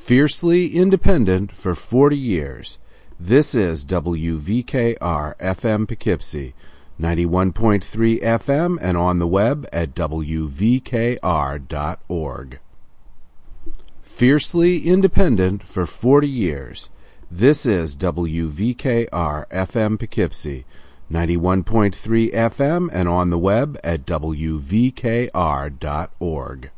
Fiercely independent for 40 years. This is WVKR FM Poughkeepsie, 91.3 FM and on the web at WVKR.org. Fiercely independent for 40 years. This is WVKR FM Poughkeepsie, 91.3 FM and on the web at WVKR.org.